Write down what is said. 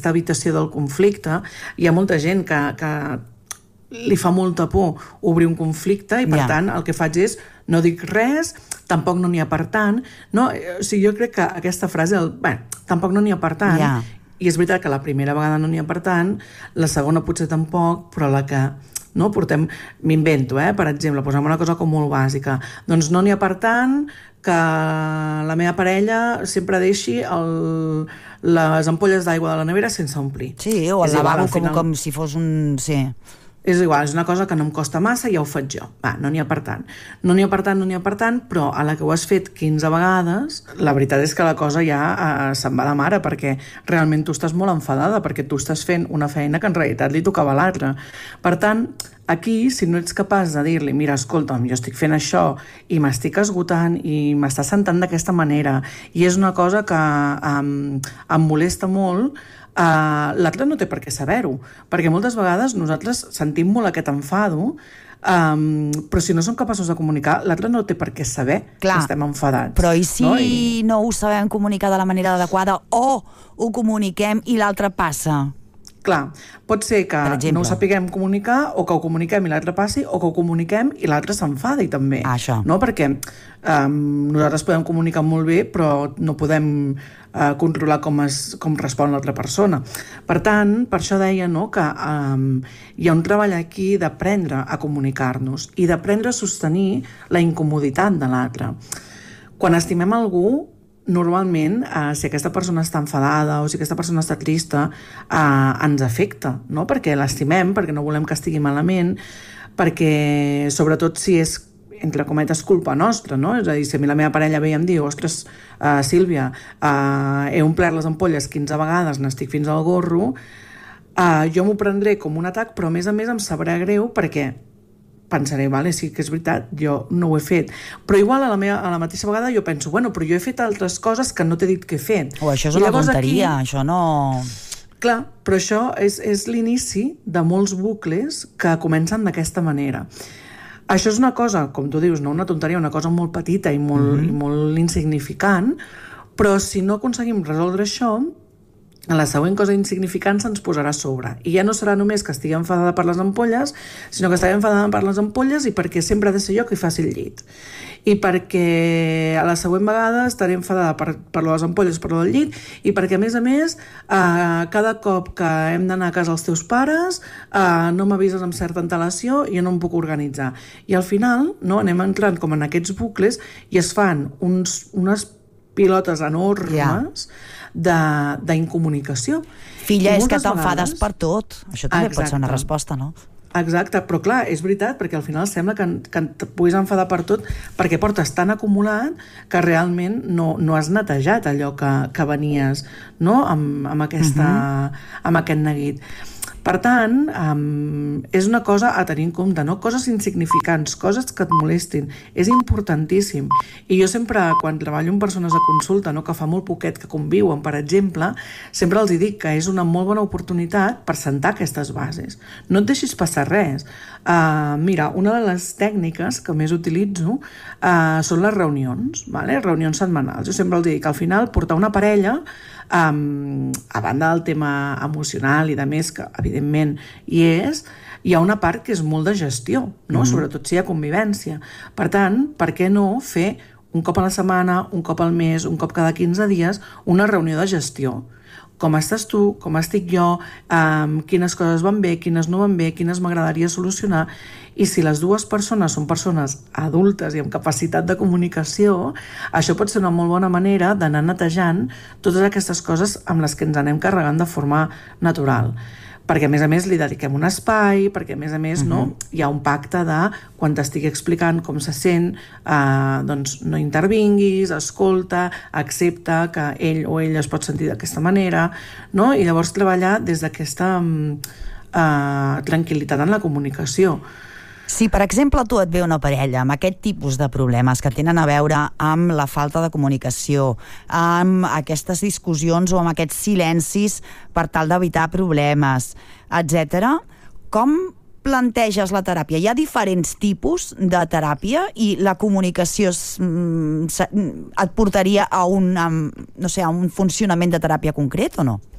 aquesta habitació del conflicte. Hi ha molta gent que li fa molta por obrir un conflicte i, per tant, el que faig és no dic res, tampoc no n'hi ha per tant. No? O sigui, jo crec que aquesta frase, tampoc no n'hi ha per tant, i és veritat que la primera vegada no n'hi ha per tant, la segona potser tampoc, però la que no portem, m'invento, per exemple, posem una cosa com molt bàsica, doncs no n'hi ha per tant que la meva parella sempre deixi les ampolles d'aigua de la nevera sense omplir. Sí, o el lavabo com si fos un... Sí. És igual, és una cosa que no em costa massa, ja ho faig jo. No n'hi ha per tant. No n'hi ha per tant, però a la que ho has fet 15 vegades, la veritat és que la cosa ja se'n va de mare, perquè realment tu estàs molt enfadada, perquè tu estàs fent una feina que en realitat li tocava a l'altre. Per tant, aquí, si no ets capaç de dir-li, mira, escolta'm, jo estic fent això i m'estic esgotant i m'està sentant d'aquesta manera i és una cosa que em molesta molt, l'altre no té per què saber-ho, perquè moltes vegades nosaltres sentim molt aquest enfado, però si no som capaços de comunicar, l'altre no té per què saber que estem enfadats. Però i si no ho sabem comunicar de la manera adequada o ho comuniquem i l'altre passa? Clar, pot ser que no ho sapiguem comunicar o que ho comuniquem i l'altre passi o que ho comuniquem i l'altre s'enfadi també. No? Perquè nosaltres podem comunicar molt bé però no podem controlar com respon l'altra persona. Per tant, per això deia que hi ha un treball aquí d'aprendre a comunicar-nos i d'aprendre a sostenir la incomoditat de l'altre. Quan estimem algú, normalment, si aquesta persona està enfadada o si aquesta persona està trista, ens afecta, no? Perquè l'estimem, perquè no volem que estigui malament, perquè, sobretot, si és, entre cometes, culpa nostra, no? És a dir, si a mi la meva parella ve i em diu, ostres, Sílvia, he omplert les ampolles 15 vegades, n'estic fins al gorro, jo m'ho prendré com un atac, però a més em sabrà greu perquè pensaré, vale, sí que és veritat, jo no ho he fet. Però igual a la mateixa vegada jo penso, però jo he fet altres coses que no t'he dit que he fet. Això és una tonteria, això no... Clar, però això és l'inici de molts bucles que comencen d'aquesta manera. Això és una cosa, com tu dius, no una tonteria, una cosa molt petita i molt insignificant, però si no aconseguim resoldre això, la següent cosa insignificant se'ns posarà a sobre. I ja no serà només que estigui enfadada per les ampolles, sinó que estaré enfadada per les ampolles i perquè sempre ha de ser jo qui faci el llit. I perquè a la següent vegada estaré enfadada per les ampolles, per el llit, i perquè, a més, cada cop que hem d'anar a casa dels teus pares, no m'avises amb certa antelació i jo no em puc organitzar. I al final anem entrant com en aquests bucles i es fan unes pilotes enormes d'incomunicació. Filla, és que t'enfades per tot. Això també pot ser una resposta, no? Exacte, però clar, és veritat, perquè al final sembla que et puguis enfadar per tot perquè portes tan acumulat que realment no has netejat allò que venies, no? amb aquest neguit. Per tant, és una cosa a tenir en compte, no? Coses insignificants, coses que et molestin. És importantíssim. I jo sempre, quan treballo amb persones a consulta, no, que fa molt poquet que conviuen, per exemple, sempre els dic que és una molt bona oportunitat per sentar aquestes bases. No et deixis passar res. Mira, una de les tècniques que més utilitzo són les reunions, vale? Reunions setmanals. Jo sempre els dic que al final portar una parella, a banda del tema emocional i de més, que evidentment hi ha una part que és molt de gestió, no? Sobretot si hi ha convivència. Per tant, per què no fer un cop a la setmana, un cop al mes, un cop cada 15 dies, una reunió de gestió? Com estàs tu, com estic jo, quines coses van bé, quines no van bé, quines m'agradaria solucionar, i si les dues persones són persones adultes i amb capacitat de comunicació, això pot ser una molt bona manera d'anar netejant totes aquestes coses amb les que ens anem carregant de forma natural. Perquè, a més, li dediquem un espai, perquè, a més, no, hi ha un pacte de quan t'estigui explicant com se sent, doncs no intervinguis, escolta, accepta que ell o ella es pot sentir d'aquesta manera, no? I llavors treballar des d'aquesta tranquil·litat en la comunicació. Si, per exemple, tu et ve una parella amb aquest tipus de problemes que tenen a veure amb la falta de comunicació, amb aquestes discussions o amb aquests silencis per tal d'evitar problemes, etc., com planteges la teràpia? Hi ha diferents tipus de teràpia i la comunicació et portaria a un funcionament de teràpia concret o no?